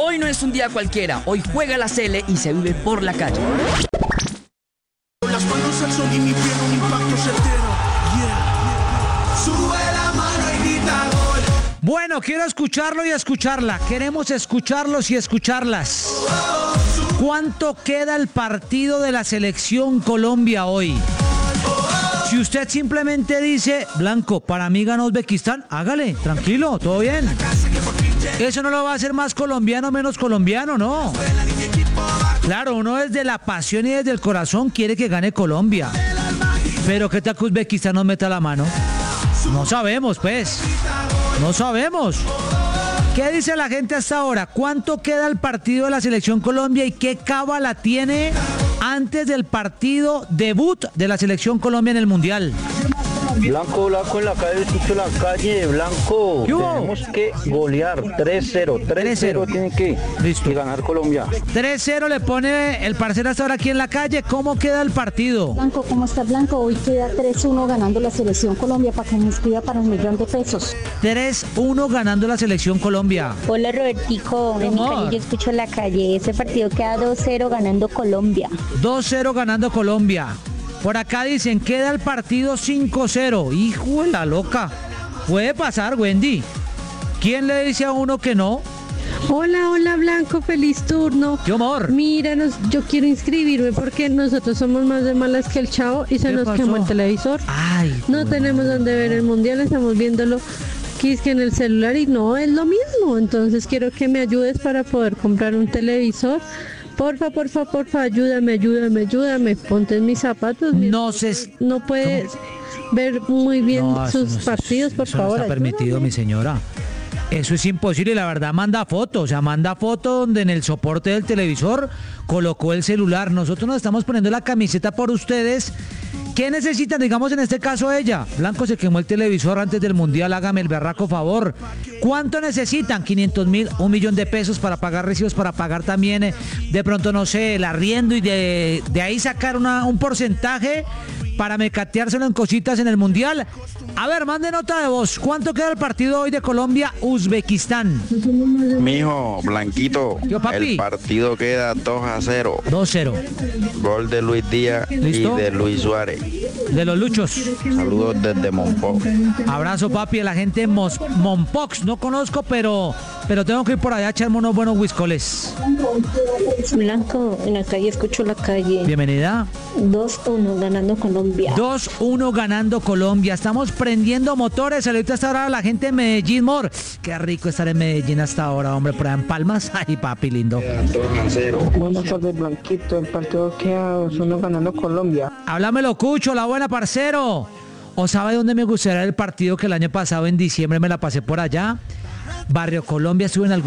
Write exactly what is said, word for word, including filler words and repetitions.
Hoy no es un día cualquiera, hoy juega la Cele y se vive por la calle. Las manos al sol y mi pierna un impacto certero. Yeah. Sube la mano y grita gol. Bueno, quiero escucharlo y escucharla. Queremos escucharlos y escucharlas. ¿Cuánto queda el partido de la selección Colombia hoy? Si usted simplemente dice, Blanco, para mí gana Uzbekistán, hágale, tranquilo, todo bien. Eso no lo va a hacer más colombiano, menos colombiano, no. Claro, uno desde la pasión y desde el corazón quiere que gane Colombia. Pero ¿qué tal que Uzbekistán nos meta la mano? No sabemos, pues. No sabemos. ¿Qué dice la gente hasta ahora? ¿Cuánto queda el partido de la selección Colombia y qué cábala tiene antes del partido debut de la selección Colombia en el Mundial? Blanco, Blanco en la calle, escucho la calle, Blanco. Tenemos que golear tres cero. tres cero tiene que, que ganar Colombia. tres cero le pone el parcero hasta ahora aquí en la calle. ¿Cómo queda el partido? Blanco, ¿cómo está Blanco? Hoy queda tres uno ganando la selección Colombia para que nos pida para un millón de pesos. tres uno ganando la selección Colombia. Hola Robertico, en mi calle yo escucho la calle. Ese partido queda dos cero ganando Colombia. dos cero ganando Colombia. Por acá dicen, queda el partido cinco cero. Hijo de la loca. Puede pasar, Wendy. ¿Quién le dice a uno que no? Hola, hola Blanco, feliz turno. ¡Qué amor! Míranos, yo quiero inscribirme porque nosotros somos más de malas que el Chavo y se nos pasó? quemó el televisor. Ay, no tenemos donde ver el mundial, estamos viéndolo quisque en el celular y no es lo mismo. Entonces quiero que me ayudes para poder comprar un televisor. Porfa, porfa, porfa, ayúdame, ayúdame, ayúdame. Ponte en mis zapatos. No se... No puedes ver muy bien no, sus no, partidos, por eso favor. No está permitido, mi señora. Eso es imposible y la verdad manda foto, o sea, manda foto donde en el soporte del televisor colocó el celular. Nosotros nos estamos poniendo la camiseta por ustedes. ¿Qué necesitan? Digamos en este caso ella. Blanco se quemó el televisor antes del Mundial, hágame el berraco favor. ¿Cuánto necesitan? quinientos mil, un millón de pesos para pagar recibos, para pagar también, eh, de pronto, no sé, el arriendo y de, de ahí sacar una, un porcentaje para mecateárselo en cositas en el Mundial. A ver, mande nota de voz. ¿Cuánto queda el partido hoy de Colombia-Uzbekistán? Mijo, Blanquito, Yo, papi. el partido queda dos a cero. dos cero. Gol de Luis Díaz ¿Listo? y de Luis Suárez. De los Luchos. Saludos desde Monpó. Abrazo, papi, a la gente de Mos- Monpox. No conozco, pero, pero tengo que ir por allá a echarme unos buenos whiskoles. Blanco, en la calle escucho la calle. Bienvenida. dos uno ganando Colombia. dos uno ganando Colombia. Estamos prendiendo motores. Ahorita hasta ahora la gente de Medellín, Mor. Qué rico estar en Medellín hasta ahora, hombre, por allá en Palmas. Ay, papi, lindo. dos a cero. Buenas tardes, Blanquito. El partido queda dos uno ganando Colombia. Háblamelo, Cucho, la buena, parcero. ¿O sabe dónde me gustaría el partido que el año pasado en diciembre me la pasé por allá? Barrio Colombia, estuve en algún